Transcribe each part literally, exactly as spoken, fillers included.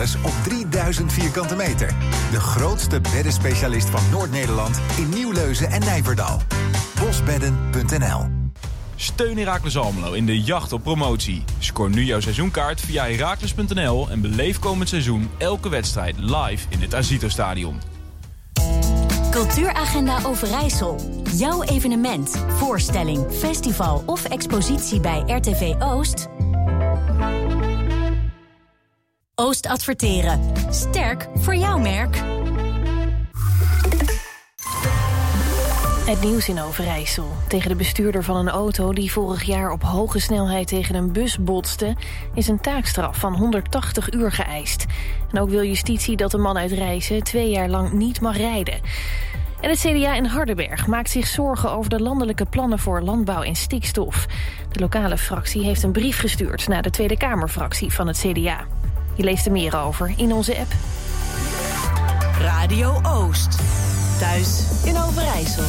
Palace op drieduizend vierkante meter. De grootste beddenspecialist van Noord-Nederland in Nieuwleuzen en Nijverdal. bosbedden punt n l. Steun Heracles Almelo in de jacht op promotie. Scoor nu jouw seizoenkaart via heracles punt n l en beleef komend seizoen elke wedstrijd live in het Azito-stadion. Cultuuragenda Overijssel. Jouw evenement, voorstelling, festival of expositie bij R T V Oost? Oost Adverteren. Sterk voor jouw merk. Het nieuws in Overijssel. Tegen de bestuurder van een auto die vorig jaar op hoge snelheid tegen een bus botste, is een taakstraf van honderdtachtig uur geëist. En ook wil justitie dat de man uit Rijssen twee jaar lang niet mag rijden. En het C D A in Hardenberg maakt zich zorgen over de landelijke plannen voor landbouw en stikstof. De lokale fractie heeft een brief gestuurd naar de Tweede Kamerfractie van het C D A. Je leest er meer over in onze app. Radio Oost. Thuis in Overijssel.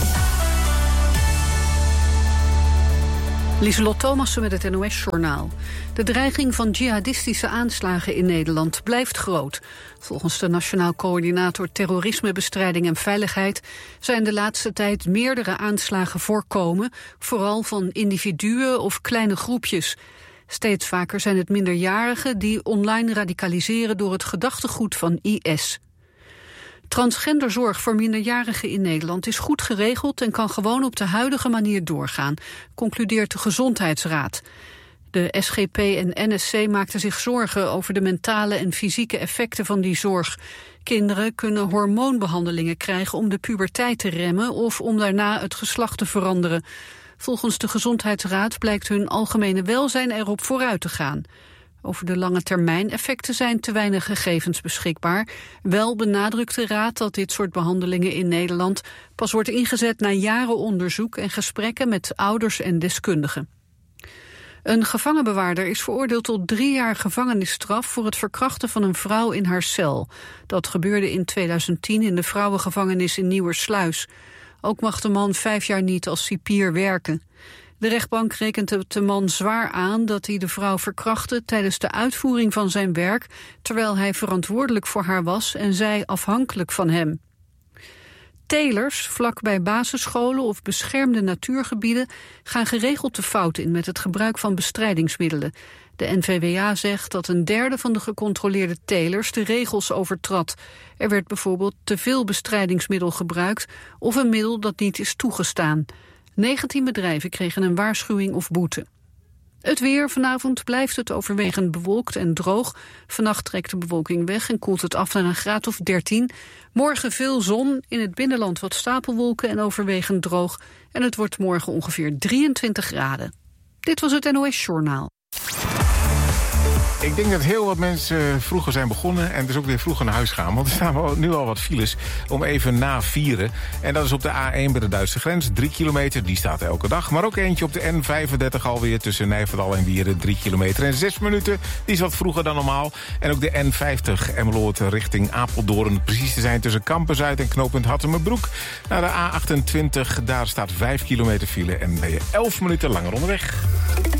Lieselot Thomassen met het N O S-journaal. De dreiging van jihadistische aanslagen in Nederland blijft groot. Volgens de Nationaal Coördinator Terrorismebestrijding en Veiligheid zijn de laatste tijd meerdere aanslagen voorkomen, vooral van individuen of kleine groepjes. Steeds vaker zijn het minderjarigen die online radicaliseren door het gedachtegoed van I S. Transgenderzorg voor minderjarigen in Nederland is goed geregeld en kan gewoon op de huidige manier doorgaan, concludeert de Gezondheidsraad. De S G P en N S C maakten zich zorgen over de mentale en fysieke effecten van die zorg. Kinderen kunnen hormoonbehandelingen krijgen om de puberteit te remmen of om daarna het geslacht te veranderen. Volgens de Gezondheidsraad blijkt hun algemene welzijn erop vooruit te gaan. Over de lange termijn effecten zijn te weinig gegevens beschikbaar. Wel benadrukt de Raad dat dit soort behandelingen in Nederland pas wordt ingezet na jaren onderzoek en gesprekken met ouders en deskundigen. Een gevangenbewaarder is veroordeeld tot drie jaar gevangenisstraf voor het verkrachten van een vrouw in haar cel. Dat gebeurde in tweeduizend tien in de vrouwengevangenis in Nieuwersluis. Ook mag de man vijf jaar niet als cipier werken. De rechtbank rekent het de man zwaar aan dat hij de vrouw verkrachtte tijdens de uitvoering van zijn werk, terwijl hij verantwoordelijk voor haar was en zij afhankelijk van hem. Telers, vlak bij basisscholen of beschermde natuurgebieden, gaan geregeld de fout in met het gebruik van bestrijdingsmiddelen. De N V W A zegt dat een derde van de gecontroleerde telers de regels overtrad. Er werd bijvoorbeeld te veel bestrijdingsmiddel gebruikt of een middel dat niet is toegestaan. negentien bedrijven kregen een waarschuwing of boete. Het weer. Vanavond blijft het overwegend bewolkt en droog. Vannacht trekt de bewolking weg en koelt het af naar een graad of dertien. Morgen veel zon, in het binnenland wat stapelwolken en overwegend droog. En het wordt morgen ongeveer drieëntwintig graden. Dit was het N O S-journaal. Ik denk dat heel wat mensen vroeger zijn begonnen en dus ook weer vroeger naar huis gaan. Want er staan nu al wat files om even na vieren. En dat is op de A één bij de Duitse grens, drie kilometer. Die staat elke dag. Maar ook eentje op de N vijfendertig alweer tussen Nijverdal en Wieren, drie kilometer. En zes minuten, die is wat vroeger dan normaal. En ook de N vijftig Emmeloord richting Apeldoorn. Precies te zijn tussen Kampen-Zuid en knooppunt Hattemerbroek. Naar de A achtentwintig, daar staat vijf kilometer file en ben je elf minuten langer onderweg.